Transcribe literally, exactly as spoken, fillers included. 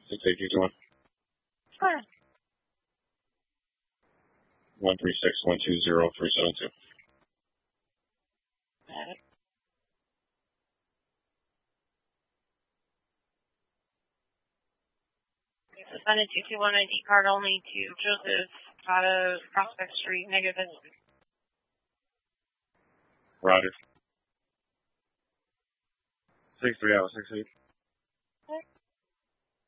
six eight two two one. Sure. one three six one two zero three seven two. Got it. Suspended two two one I D card only to Joseph Auto Prospect Street, negative. Roger. six three out, six eight.